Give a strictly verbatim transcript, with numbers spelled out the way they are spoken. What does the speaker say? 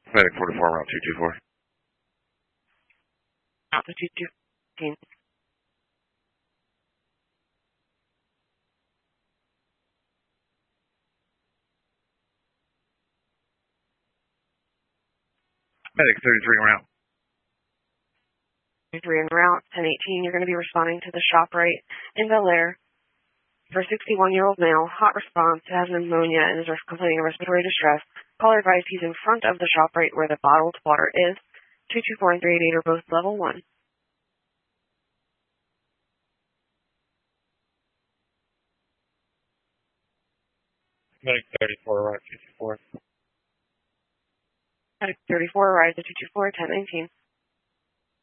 Medic forty-four, route two two four. Route two two four. Medic thirty-three en route. thirty-three en route, ten eighteen. You're going to be responding to the ShopRite in Bel Air for a sixty-one-year-old male, hot response, has pneumonia, and is complaining of respiratory distress. Caller advised he's in front of the ShopRite where the bottled water is. two two four and three eighty-eight are both level one. Medic thirty-four, route two two four. Medic thirty-four arrives at two two four, ten nineteen.